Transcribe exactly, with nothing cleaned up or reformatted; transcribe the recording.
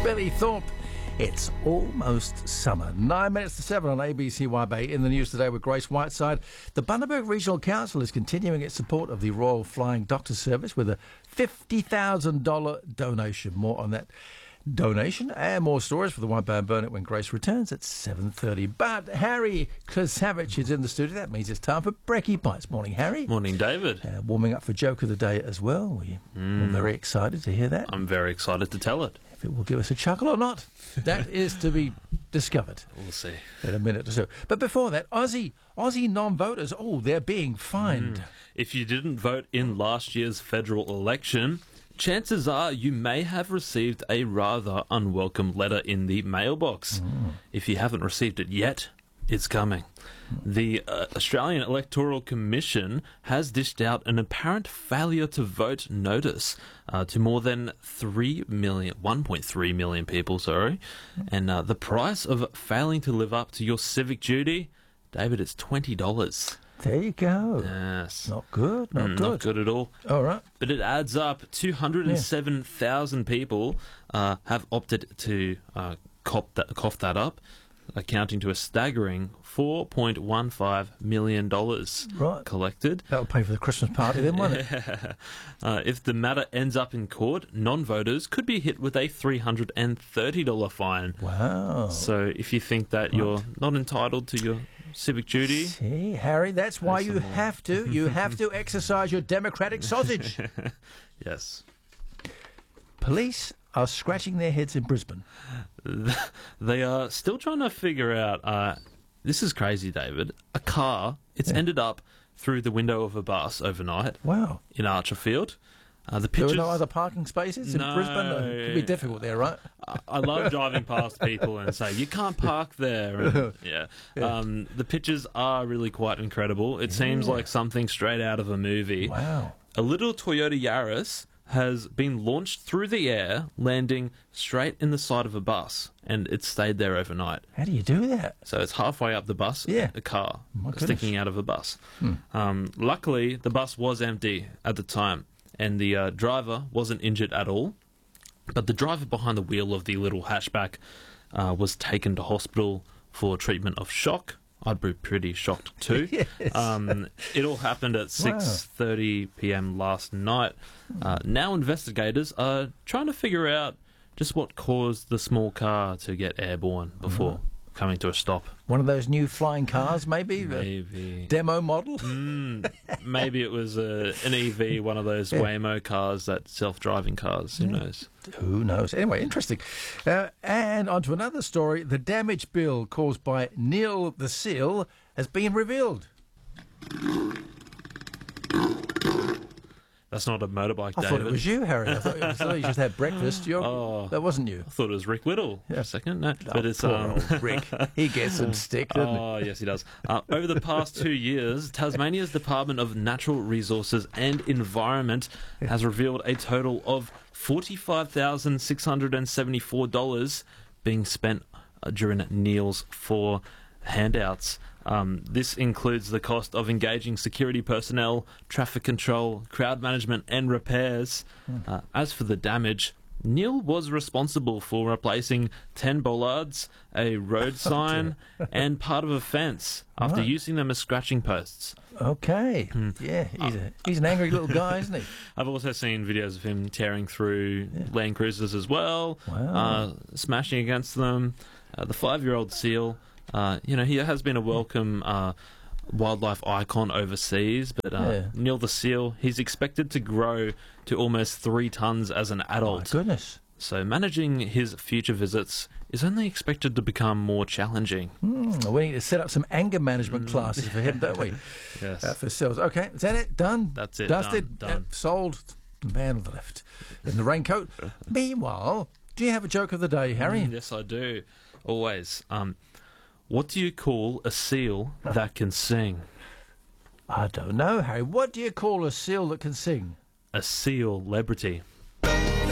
Billy Thorpe. It's almost summer. Nine minutes to seven on A B C Y B. In the news today with Grace Whiteside. The Bundaberg Regional Council is continuing its support of the Royal Flying Doctor Service with a fifty thousand dollars donation. More on that donation and more stories for the White Band Burnett when Grace returns at seven thirty. But Harry Kosavich is in the studio. That means it's time for Brekkie Bites. Morning, Harry. Morning, David. Uh, warming up for Joke of the Day as well. We, mm. We're very excited to hear that. I'm very excited to tell it. If it will give us a chuckle or not, that is to be discovered. We'll see. In a minute or so. But before that, Aussie Aussie non-voters, oh, they're being fined. Mm. If you didn't vote in last year's federal election, chances are you may have received a rather unwelcome letter in the mailbox. Mm. If you haven't received it yet, it's coming. The uh, Australian Electoral Commission has dished out an apparent failure to vote notice uh, to more than three million, one point three million people, sorry. And uh, the price of failing to live up to your civic duty, David, it's twenty dollars. There you go. Yes. Not good, not mm, good. Not good at all. All right. But it adds up. two hundred seven thousand yeah. people uh, have opted to uh, cop that, cough that up, accounting to a staggering four point one five million dollars right. collected. That'll pay for the Christmas party then, won't it? uh, if the matter ends up in court, non-voters could be hit with a three hundred thirty dollars fine. Wow. So if you think that right. you're not entitled to your civic duty... See, Harry, that's why you have to. You have to exercise your democratic sausage. Yes. Police are scratching their heads in Brisbane. They are still trying to figure out... Uh, this is crazy, David. A car, it's yeah. ended up through the window of a bus overnight. Wow. In Archerfield. Uh, the pictures, there were no other parking spaces in no, Brisbane? It could be difficult there, right? I, I love driving past people and say, you can't park there. And, yeah. yeah. Um, the pictures are really quite incredible. It yeah. seems like something straight out of a movie. Wow. A little Toyota Yaris has been launched through the air, landing straight in the side of a bus, and it stayed there overnight. How do you do that? So it's halfway up the bus, yeah. a car My sticking goodness. out of a bus. Hmm. Um, luckily, the bus was empty at the time, and the uh, driver wasn't injured at all. But the driver behind the wheel of the little hatchback uh, was taken to hospital for treatment of shock. I'd be pretty shocked too. yes. um, it all happened at six thirty p.m. last night. Uh, now investigators are trying to figure out just what caused the small car to get airborne before mm. coming to a stop. One of those new flying cars, maybe? Maybe. A demo model? Mm, maybe it was a, an E V, one of those yeah. Waymo cars, that self-driving cars. Who yeah. knows? Who knows? Anyway, interesting. Uh, and on to another story. The damage bill caused by Neil the Seal has been revealed. That's not a motorbike, I David. thought it was you, Harry. I thought, it was, I thought you just had breakfast. You're, oh, that wasn't you. I thought it was Rick Whittle yeah. for a second. No, oh, but it's poor um, old Rick. He gets some stick, doesn't oh, he? Oh, yes, he does. Uh, over the past two years, Tasmania's Department of Natural Resources and Environment has revealed a total of forty-five thousand six hundred seventy-four dollars being spent uh, during Neil's four handouts. Um, this includes the cost of engaging security personnel, traffic control, crowd management and repairs. Mm. Uh, as for the damage, Neil was responsible for replacing ten bollards, a road sign and part of a fence after right. using them as scratching posts. Okay. Mm. Yeah, he's, a, he's an angry little guy, isn't he? I've also seen videos of him tearing through yeah. Land Cruisers as well, wow. uh, smashing against them. Uh, the five-year-old seal... Uh, you know, he has been a welcome uh, wildlife icon overseas, but uh, yeah. Neil the Seal, he's expected to grow to almost three tons as an adult. Oh, my goodness. So managing his future visits is only expected to become more challenging. Mm, we need to set up some anger management classes for him, don't we? Yes. Uh, for seals. Okay, is that it? Done? That's it. Dusted? Done. done. Uh, sold? The man on the left. In the raincoat. Meanwhile, do you have a joke of the day, Harry? Mm, yes, I do. Always. Um... What do you call a seal that can sing? I don't know, Harry. What do you call a seal that can sing? A seal-lebrity.